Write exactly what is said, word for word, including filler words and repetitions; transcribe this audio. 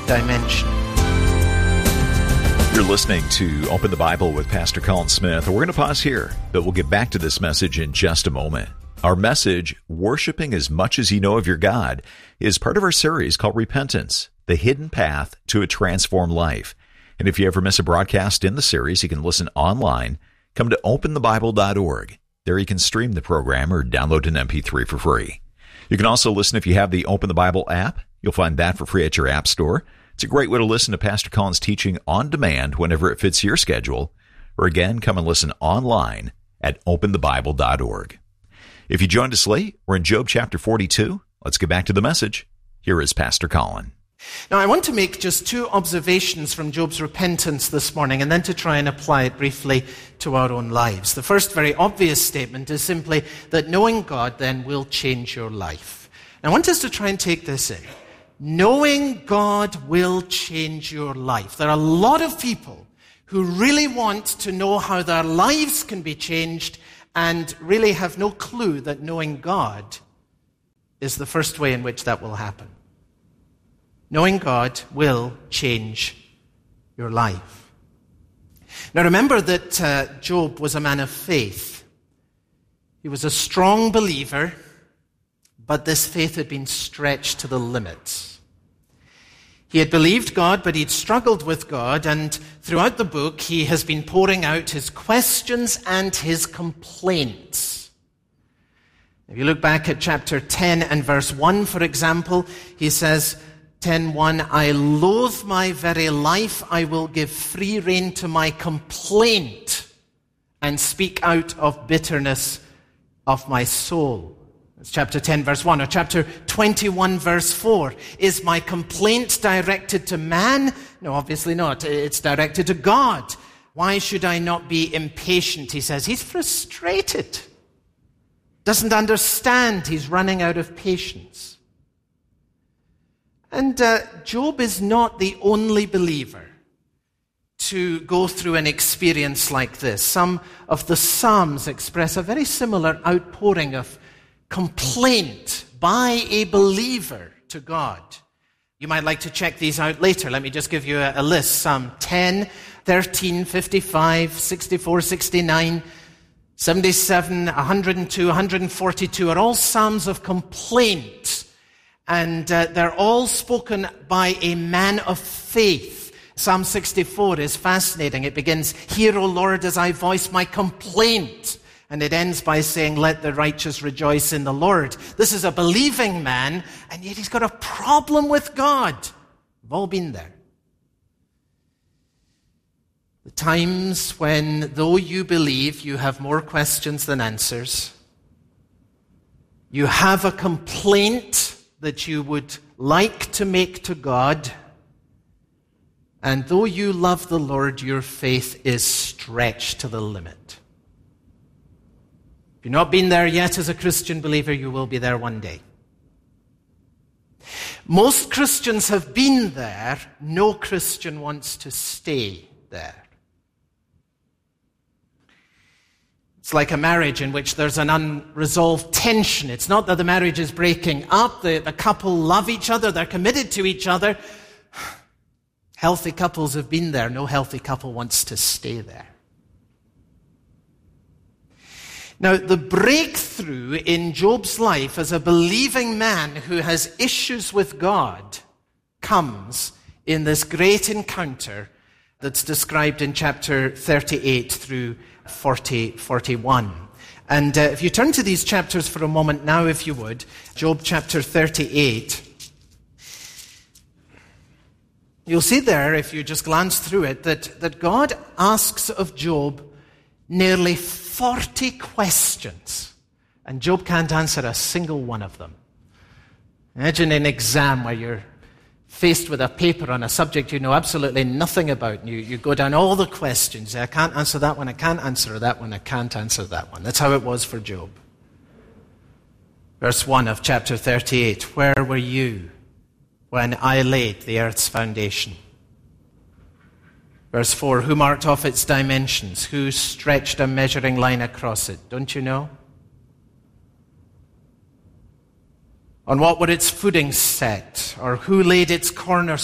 dimension. You're listening to Open the Bible with Pastor Colin Smith. We're going to pause here, but we'll get back to this message in just a moment. Our message, Worshiping as Much as You Know of Your God, is part of our series called Repentance, the Hidden Path to a Transformed Life. And if you ever miss a broadcast in the series, you can listen online. Come to open the bible dot org. There you can stream the program or download an M P three for free. You can also listen if you have the Open the Bible app. You'll find that for free at your app store. It's a great way to listen to Pastor Colin's teaching on demand whenever it fits your schedule. Or again, come and listen online at open the bible dot org. If you joined us late, we're in Job chapter forty-two. Let's get back to the message. Here is Pastor Colin. Now, I want to make just two observations from Job's repentance this morning and then to try and apply it briefly to our own lives. The first very obvious statement is simply that knowing God then will change your life. And I want us to try and take this in. Knowing God will change your life. There are a lot of people who really want to know how their lives can be changed and really have no clue that knowing God is the first way in which that will happen. Knowing God will change your life. Now remember that uh, Job was a man of faith. He was a strong believer, but this faith had been stretched to the limits. He had believed God, but he'd struggled with God, and throughout the book he has been pouring out his questions and his complaints. If you look back at chapter ten and verse one, for example, he says, ten one, I loathe my very life, I will give free rein to my complaint and speak out of bitterness of my soul. That's chapter ten, verse one. Or chapter twenty-one, verse four. Is my complaint directed to man? No, obviously not. It's directed to God. Why should I not be impatient? He says he's frustrated. Doesn't understand. He's running out of patience. And uh, Job is not the only believer to go through an experience like this. Some of the Psalms express a very similar outpouring of complaint by a believer to God. You might like to check these out later. Let me just give you a, a list. Psalm ten, thirteen, fifty-five, sixty-four, sixty-nine, seventy-seven, one hundred two, one hundred forty-two are all psalms of complaint. And uh, they're all spoken by a man of faith. Psalm sixty-four is fascinating. It begins, Hear, O Lord, as I voice my complaint. And it ends by saying, Let the righteous rejoice in the Lord. This is a believing man, and yet he's got a problem with God. We've all been there. The times when, though you believe, you have more questions than answers. You have a complaint that you would like to make to God. And though you love the Lord, your faith is stretched to the limit. If you've not been there yet as a Christian believer, you will be there one day. Most Christians have been there. No Christian wants to stay there. It's like a marriage in which there's an unresolved tension. It's not that the marriage is breaking up. The, the couple love each other. They're committed to each other. Healthy couples have been there. No healthy couple wants to stay there. Now, the breakthrough in Job's life as a believing man who has issues with God comes in this great encounter that's described in chapter thirty-eight through forty, forty-one. And uh, if you turn to these chapters for a moment now, if you would, Job chapter thirty-eight, you'll see there, if you just glance through it, that, that God asks of Job nearly forty questions, and Job can't answer a single one of them. Imagine an exam where you're faced with a paper on a subject you know absolutely nothing about, and you, you go down all the questions. I can't answer that one, I can't answer that one, I can't answer that one. That's how it was for Job. Verse one of chapter thirty-eight, Where were you when I laid the earth's foundation? Verse four, Who marked off its dimensions? Who stretched a measuring line across it? Don't you know? On what were its footings set? Or who laid its cornerstones?